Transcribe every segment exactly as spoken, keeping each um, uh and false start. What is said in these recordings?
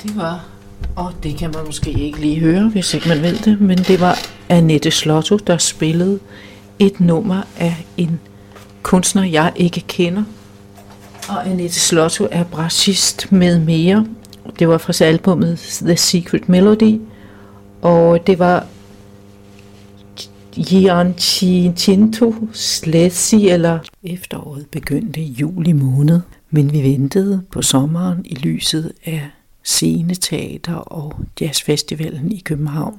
Det var, og det kan man måske ikke lige høre, hvis ikke man ved det, men det var Annette Slotto, der spillede et nummer af en kunstner, jeg ikke kender. Og Annette Slotto er brassist med mere. Det var fra albumet The Secret Melody, og det var Giancinto Slezzi, eller efteråret begyndte i juli måned, men vi ventede på sommeren i lyset af Sceneteater og Jazzfestivalen i København.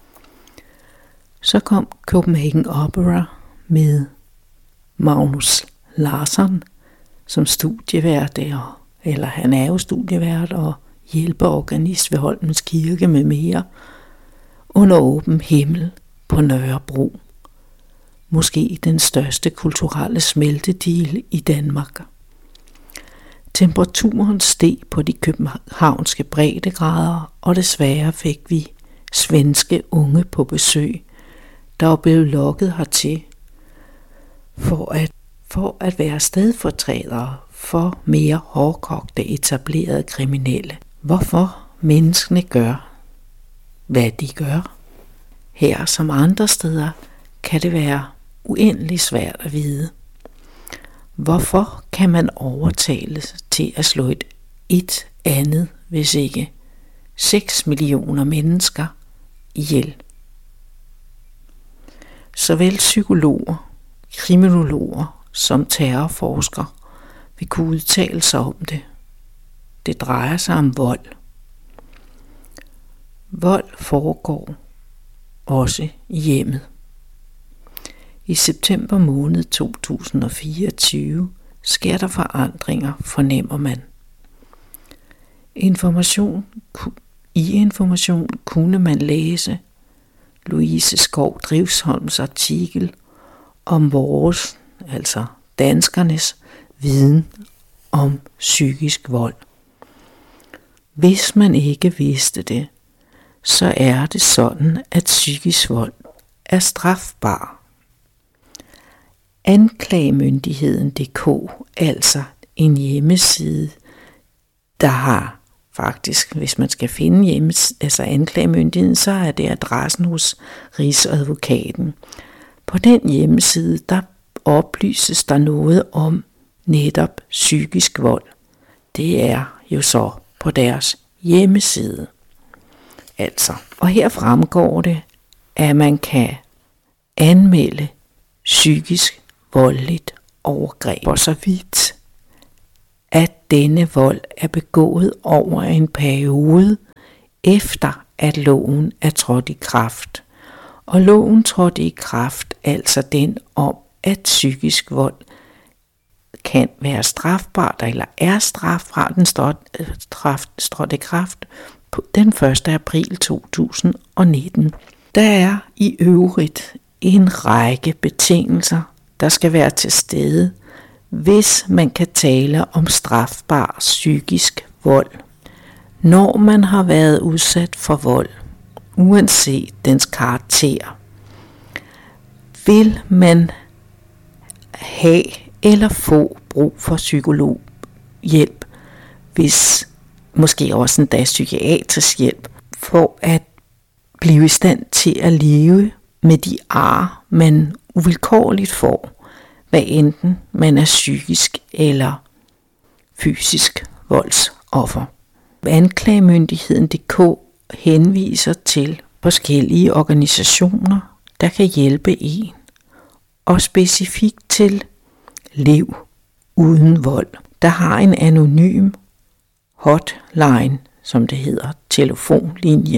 Så kom Copenhagen Opera med Magnus Larsson som studievært, eller han er jo studievært og hjælpeorganist ved Holmens Kirke med mere, under åben himmel på Nørrebro. Måske den største kulturelle smeltedigel i Danmark. Temperaturen steg på de københavnske breddegrader, og desværre fik vi svenske unge på besøg, der var blevet lokket hertil for at, for at være stedfortrædere for mere hårdkogte etablerede kriminelle. Hvorfor menneskene gør, hvad de gør. Her som andre steder kan det være uendelig svært at vide. Hvorfor kan man overtales til at slå et, et andet, hvis ikke seks millioner mennesker ihjel? Såvel psykologer, kriminologer som terrorforskere vil kunne udtale sig om det. Det drejer sig om vold. Vold foregår også i hjemmet. I september måned to tusind og fireogtyve sker der forandringer, fornemmer man. Information, I Information kunne man læse Louise Skov Drivsholms artikel om vores, altså danskernes, viden om psykisk vold. Hvis man ikke vidste det, så er det sådan, at psykisk vold er strafbar. Anklagemyndigheden punktum d k, altså en hjemmeside, der har faktisk, hvis man skal finde hjemmesiden, altså anklagemyndigheden, så er det adressen hos Rigsadvokaten. På den hjemmeside, der oplyses der noget om netop psykisk vold. Det er jo så på deres hjemmeside. Altså, og her fremgår det, at man kan anmelde psykisk voldeligt overgreb, for så vidt, at denne vold er begået over en periode efter, at loven er trådt i kraft. Og loven trådte i kraft, altså den om, at psykisk vold kan være strafbart, eller er strafbar, den trådte i kraft på den første april to tusind og nitten. Der er i øvrigt en række betingelser, der skal være til stede, hvis man kan tale om strafbar psykisk vold. Når man har været udsat for vold, uanset dens karakter, vil man have eller få brug for psykologhjælp, hvis måske også endda psykiatrisk hjælp, for at blive i stand til at leve med de ar, man uvilkårligt får, hvad enten man er psykisk eller fysisk voldsoffer. Anklagemyndigheden punktum d k henviser til forskellige organisationer, der kan hjælpe en, og specifikt til Lev uden vold, der har en anonym hotline, som det hedder, telefonlinje,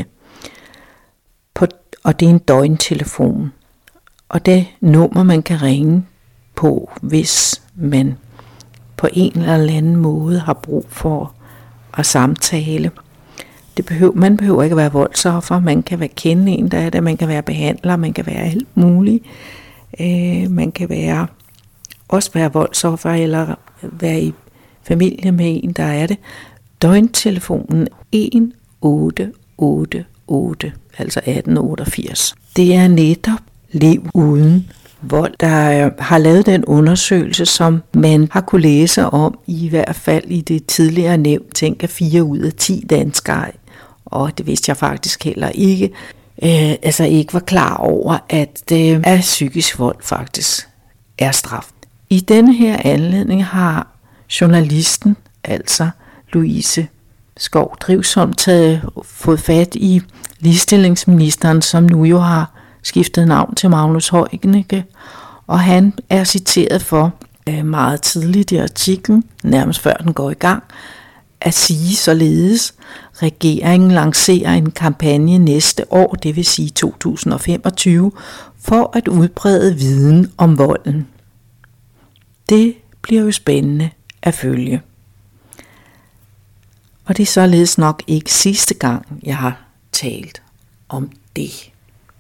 på, og det er en døgntelefon, og det nummer man kan ringe på, hvis man på en eller anden måde har brug for at samtale. Det behøver, man behøver ikke at være voldsoffer, man kan være kende en, der er det, man kan være behandler, man kan være alt muligt. Øh, man kan være, også være voldsoffer, eller være i familie med en, der er det. Døgntelefonen en otte otte otte, altså atten otteogfirs. Det er netop Lev uden vold, der har lavet den undersøgelse, som man har kunne læse om, i hvert fald i det tidligere nævnt, tænker fire ud af ti danskere, og det vidste jeg faktisk heller ikke, øh, altså ikke var klar over, at øh, at psykisk vold faktisk er straf. I denne her anledning har journalisten, altså Louise Skov Drivsholm, taget, fået fat i ligestillingsministeren, som nu jo har skiftet navn til Magnus Heunicke, og han er citeret for øh, meget tidligt i artiklen, nærmest før den går i gang, at sige således: regeringen lancerer en kampagne næste år, det vil sige to tusind og femogtyve, for at udbrede viden om volden. Det bliver jo spændende at følge. Og det er således nok ikke sidste gang, jeg har talt om det.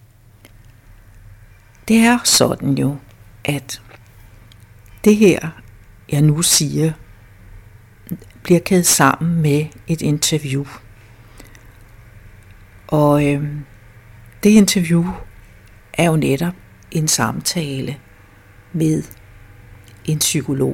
Det er sådan jo, at det her, jeg nu siger, bliver kædet sammen med et interview. Og øh, det interview er jo netop en samtale med en psykolog.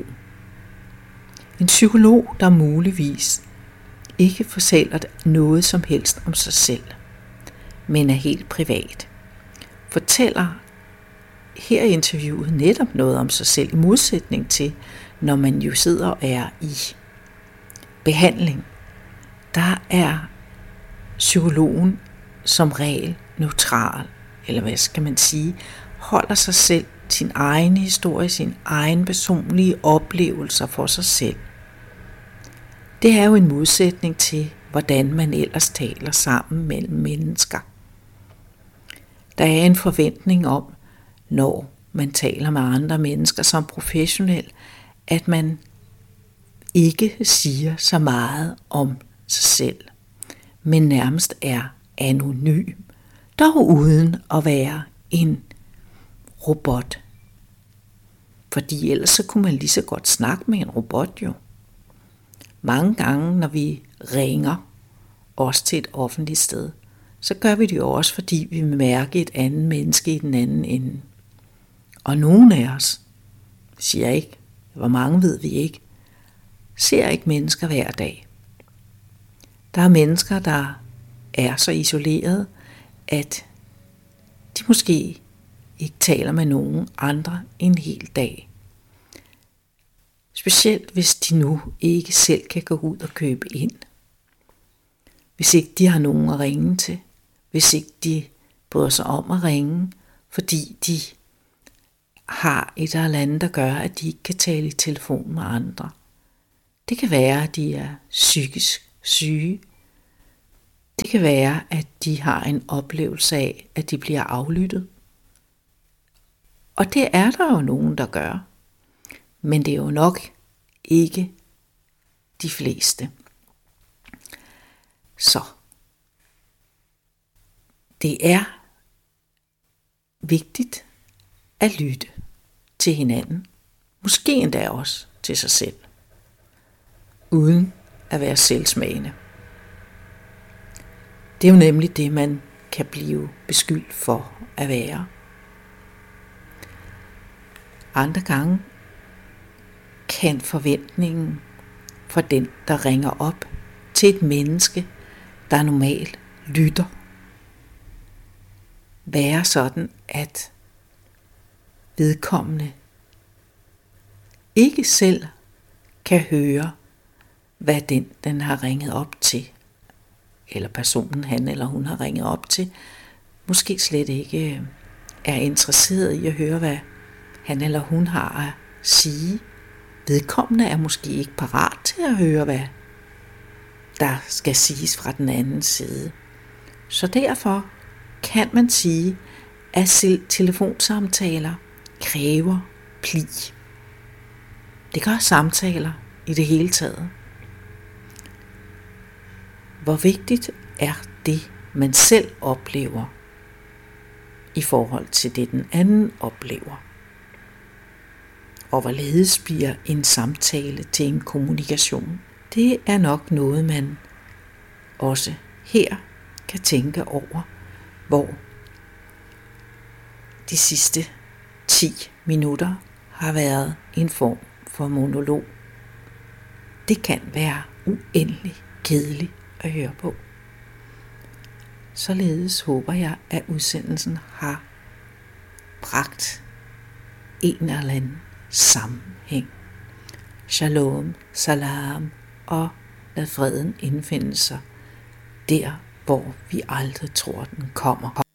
En psykolog, der muligvis ikke fortæller noget som helst om sig selv, men er helt privat. Fortæller her i interviewet netop noget om sig selv, i modsætning til, når man jo sidder og er i behandling. Der er psykologen som regel neutral, eller hvad skal man sige, holder sig selv, sin egen historie, sin egen personlige oplevelser for sig selv. Det er jo en modsætning til, hvordan man ellers taler sammen mellem mennesker. Der er en forventning om, når man taler med andre mennesker som professionel, at man ikke siger så meget om sig selv, men nærmest er anonym, dog uden at være en robot. Fordi ellers så kunne man lige så godt snakke med en robot jo. Mange gange, når vi ringer også til et offentligt sted, så gør vi det jo også, fordi vi mærker et andet menneske i den anden ende. Og nogen af os, siger jeg ikke, hvor mange ved vi ikke, ser ikke mennesker hver dag. Der er mennesker, der er så isoleret, at de måske ikke taler med nogen andre en hel dag. Specielt hvis de nu ikke selv kan gå ud og købe ind. Hvis ikke de har nogen at ringe til. Hvis ikke de bryder sig om at ringe, fordi de har et eller andet, der gør, at de ikke kan tale i telefon med andre. Det kan være, at de er psykisk syge. Det kan være, at de har en oplevelse af, at de bliver aflyttet. Og det er der jo nogen, der gør. Men det er jo nok ikke de fleste. Så det er vigtigt at lytte til hinanden. Måske endda også til sig selv. Uden at være selvsmagende. Det er jo nemlig det, man kan blive beskyldt for at være. Andre gange kan forventningen for den, der ringer op til et menneske, der normalt lytter, være sådan, at vedkommende ikke selv kan høre, hvad den, den har ringet op til, eller personen, han eller hun har ringet op til, måske slet ikke er interesseret i at høre, hvad han eller hun har at sige. Vedkommende er måske ikke parat til at høre, hvad der skal siges fra den anden side. Så derfor kan man sige, at telefonsamtaler kræver pli. Det gør samtaler i det hele taget. Hvor vigtigt er det, man selv oplever, i forhold til det, den anden oplever? Og hvorledes bliver en samtale til en kommunikation? Det er nok noget, man også her kan tænke over, hvor de sidste ti ti minutter har været en form for monolog. Det kan være uendelig kedeligt at høre på. Således håber jeg, at udsendelsen har bragt en eller anden sammenhæng. Shalom, salam, og lad freden indfinde sig der, hvor vi aldrig tror, den kommer.